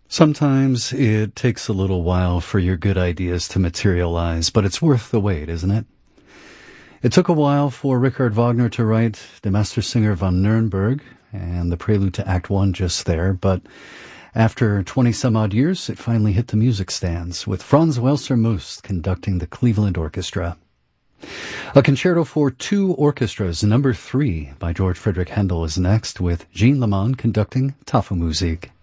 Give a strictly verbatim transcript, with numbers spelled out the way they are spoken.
Sometimes it takes a little while for your good ideas to materialize, but it's worth the wait, isn't it? It took a while for Richard Wagner to write Der Mastersinger von Nuremberg and the prelude to Act One just there, but after twenty-some-odd years, it finally hit the music stands, with Franz Welser Möst conducting the Cleveland Orchestra. A concerto for two orchestras, number three, by George Friedrich Handel is next, with Jean Lamond conducting Tafelmusik.